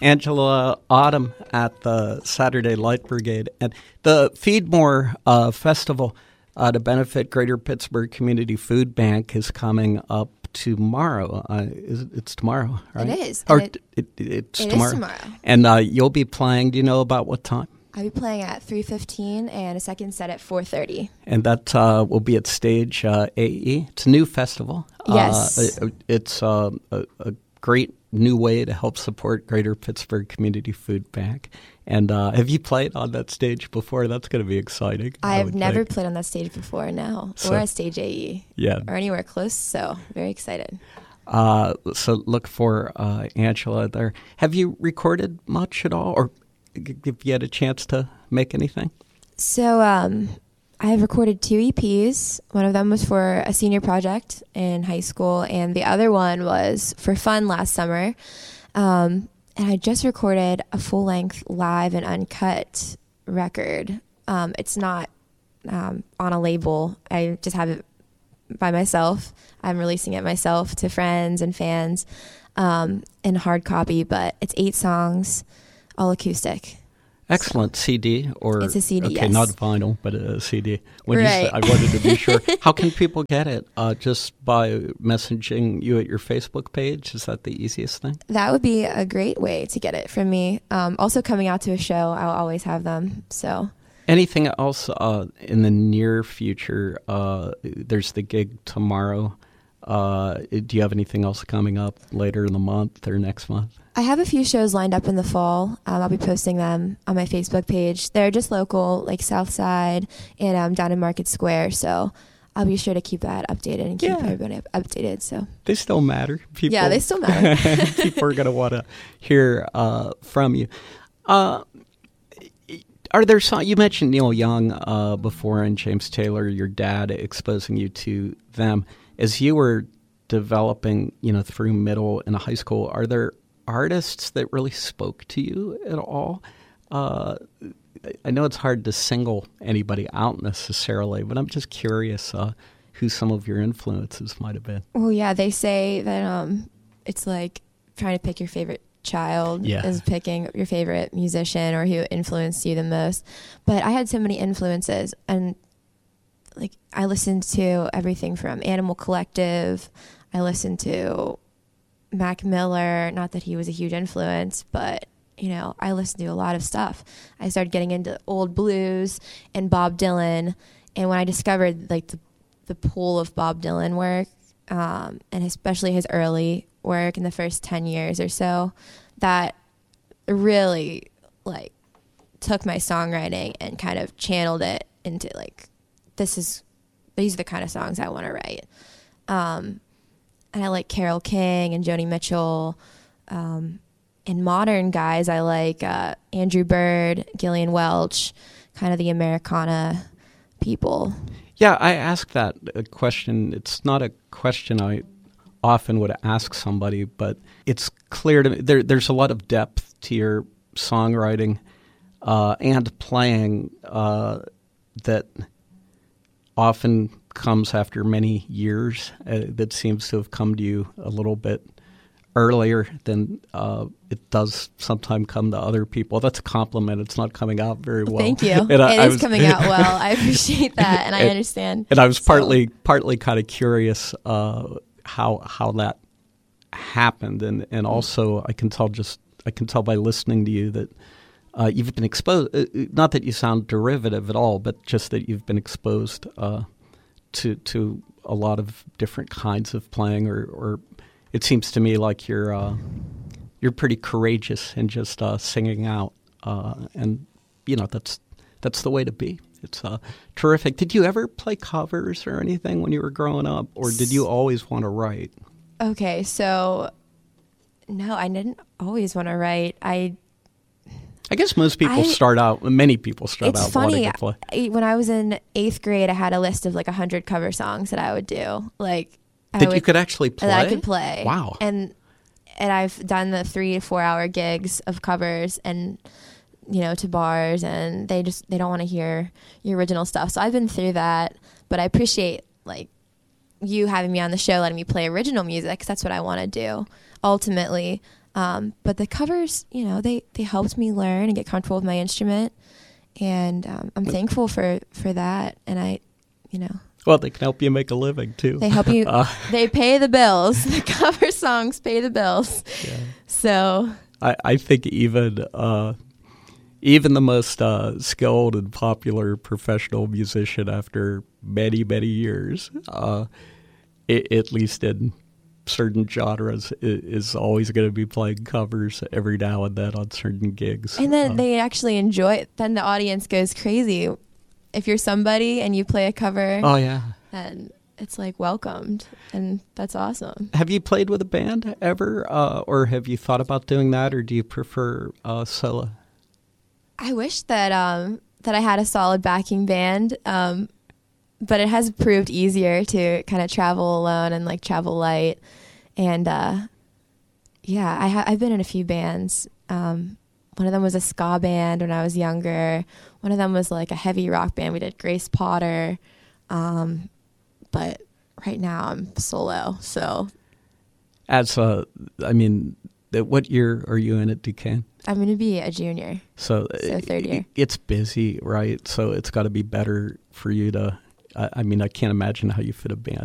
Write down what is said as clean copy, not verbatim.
Angela Autumn at the Saturday Light Brigade. And the Feedmore Festival to benefit Greater Pittsburgh Community Food Bank is coming up tomorrow. It's tomorrow, right? It is. It's tomorrow. It is tomorrow. And you'll be playing, do you know about what time? I'll be playing at 3:15 and a second set at 4:30. And that will be at Stage AE. It's a new festival. Yes. It's a great new way to help support Greater Pittsburgh Community Food Bank. And have you played on that stage before? That's going to be exciting. I've never played on that stage before, no. Or at Stage AE. Yeah. Or anywhere close, so very excited. So look for Angela there. Have you recorded much at all, or have you had a chance to make anything? So I have recorded 2 EPs. One of them was for a senior project in high school, and the other one was for fun last summer. And I just recorded a full-length live and uncut record. It's not on a label. I just have it by myself. I'm releasing it myself to friends and fans in hard copy, but it's 8 songs, all acoustic. Excellent. CD or it's a CD, okay, yes. Not vinyl, but a CD. Right. You said, I wanted to be sure. How can people get it? Just by messaging you at your Facebook page? Is that the easiest thing? That would be a great way to get it from me. Also, coming out to a show, I'll always have them. So, anything else in the near future? There's the gig tomorrow. Do you have anything else coming up later in the month or next month? I have a few shows lined up in the fall. I'll be posting them on my Facebook page. They're just local, like South Side and down in Market Square. So I'll be sure to keep that updated and keep everybody updated. So they still matter. Yeah, they still matter. People are going to want to hear from you. Are there songs, you mentioned Neil Young before and James Taylor, your dad, exposing you to them. As you were developing, through middle and high school, are there artists that really spoke to you at all? I know it's hard to single anybody out necessarily, but I'm just curious who some of your influences might have been. Well, yeah, they say that it's like trying to pick your favorite child is picking your favorite musician or who influenced you the most. But I had so many influences, and like I listened to everything from Animal Collective. I listened to Mac Miller, not that he was a huge influence, but I listened to a lot of stuff. I started getting into old blues and Bob Dylan, and when I discovered like the pool of Bob Dylan work, and especially his early work in the first 10 years or so, that really like took my songwriting and kind of channeled it into like these are the kind of songs I want to write. And I like Carole King and Joni Mitchell. And modern guys, I like Andrew Bird, Gillian Welch, kind of the Americana people. Yeah, I asked that question. It's not a question I often would ask somebody, but it's clear to me there's a lot of depth to your songwriting and playing that often comes after many years. That seems to have come to you a little bit earlier than it does sometimes come to other people. That's a compliment. It's not coming out very well. Thank you. It is coming out well. I appreciate that, and I understand. And I was partly kind of curious how that happened, and also I can tell by listening to you that you've been exposed. Not that you sound derivative at all, but just that you've been exposed to a lot of different kinds of playing, or it seems to me like you're pretty courageous in just singing out, and that's the way to be. It's terrific. Did you ever play covers or anything when you were growing up, or did you always want to write? Okay, so no, I didn't always want to write. I guess many people start out wanting to play. When I was in 8th grade, I had a list of like 100 cover songs that I would do. Like you could actually play? That I could play. Wow. And I've done the 3 to 4 hour gigs of covers and to bars, and they don't want to hear your original stuff. So I've been through that, but I appreciate like you having me on the show, letting me play original music, because that's what I want to do ultimately. But the covers, they helped me learn and get comfortable with my instrument. And I'm thankful for that. And well, they can help you make a living too. They help you. They pay the bills. The cover songs pay the bills. Yeah. So I think even the most skilled and popular professional musician, after many, many years, at least in certain genres, is always going to be playing covers every now and then on certain gigs. And then they actually enjoy it. Then the audience goes crazy. If you're somebody and you play a cover, then it's like welcomed, and that's awesome. Have you played with a band ever, or have you thought about doing that, or do you prefer solo? I wish that I had a solid backing band, but it has proved easier to kind of travel alone and like travel light. And I've been in a few bands. One of them was a ska band when I was younger. One of them was like a heavy rock band. We did Grace Potter. But right now I'm solo. So, what year are you in at Duquesne? I'm going to be a junior. So third year. It's busy, right? So it's got to be better for you to. I can't imagine how you fit a band